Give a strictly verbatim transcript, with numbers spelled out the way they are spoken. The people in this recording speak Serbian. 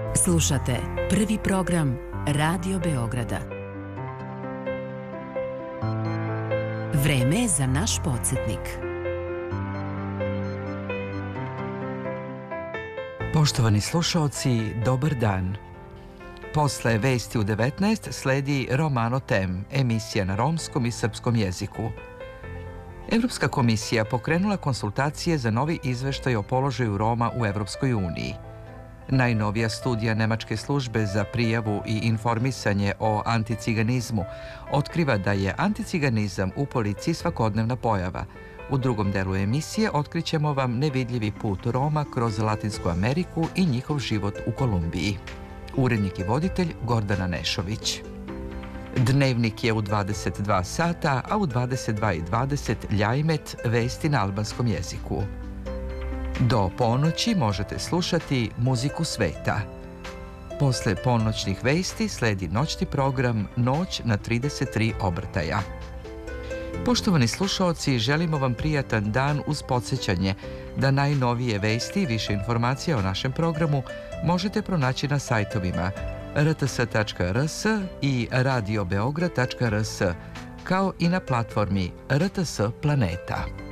Slušate prvi program Radio Beograda. Vreme je za naš podsjetnik. Poštovani slušaoci, dobar dan. Posle Vesti u devetnaest sledi Romano Tem, emisija na romskom i srpskom jeziku. Evropska komisija pokrenula konsultacije za novi izveštaj o položaju Roma u Evropskoj uniji. Najnovija studija Nemačke službe za prijavu i informisanje o anticiganizmu otkriva da je anticiganizam u policiji svakodnevna pojava. U drugom delu emisije otkrićemo vam nevidljivi put Roma kroz Latinsku Ameriku i njihov život u Kolumbiji. Urednik i voditelj Gordana Nešović. Dnevnik je u dvadeset dva sata, a u dvadeset dva i dvadeset Ljajmet, vesti na albanskom jeziku. Do ponoći možete slušati muziku sveta. Posle ponoćnih vesti sledi noćni program Noć na trideset tri obrtaja. Poštovani slušaoci, želimo vam prijatan dan uz podsjećanje da najnovije vesti i više informacija o našem programu možete pronaći na sajtovima r t s tačka r s i radio beograd tačka r s, kao i na platformi R T S Planeta.